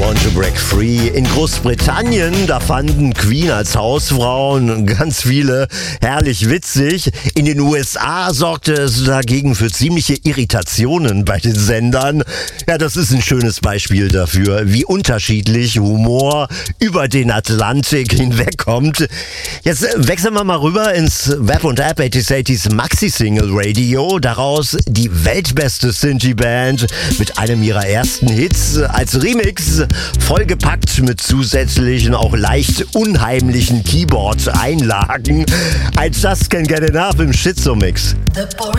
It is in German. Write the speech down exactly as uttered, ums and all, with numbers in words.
Want to Break Free. In Großbritannien, da fanden Queen als Hausfrauen ganz viele herrlich witzig. In den U S A sorgte es dagegen für ziemliche Irritationen bei den Sendern. Ja, das ist ein schönes Beispiel dafür, wie unterschiedlich Humor über den Atlantik hinwegkommt. Jetzt wechseln wir mal rüber ins Web- und App achtziger achtziger Maxi-Single Radio. Daraus die weltbeste Synthie-Band mit einem ihrer ersten Hits als Remix, vollgepackt mit zusätzlichen, auch leicht unheimlichen Keyboard-Einlagen. I Just Can't Get Enough im Schizo-Mix.